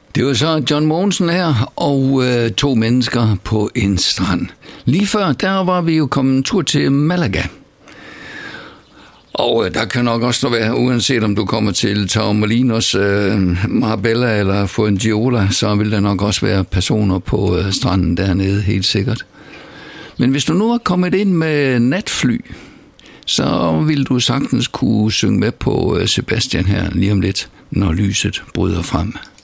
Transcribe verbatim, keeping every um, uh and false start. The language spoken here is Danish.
Det var så John Mogensen her, og øh, to mennesker på en strand. Lige før, der var vi jo kommet en tur til Malaga. Og øh, der kan nok også være, uanset om du kommer til Taormolinos, øh, Marbella eller Fuengirola, så vil der nok også være personer på øh, stranden dernede, helt sikkert. Men hvis du nu er kommet ind med natfly, så vil du sagtens kunne synge med på øh, Sebastian her lige om lidt, når lyset bryder frem.